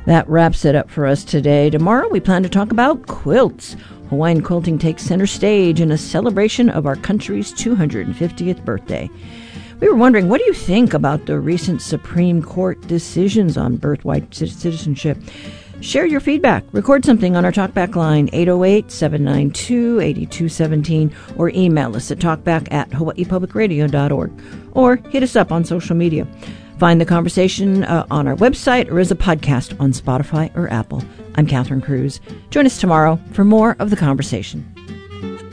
That wraps it up for us today. Tomorrow we plan to talk about quilts. Hawaiian quilting takes center stage in a celebration of our country's 250th birthday. We were wondering, what do you think about the recent Supreme Court decisions on birthright citizenship? Share your feedback. Record something on our Talkback line, 808-792-8217, or email us at talkback@hawaiipublicradio.org, or hit us up on social media. Find the conversation on our website or as a podcast on Spotify or Apple. I'm Catherine Cruz. Join us tomorrow for more of the conversation.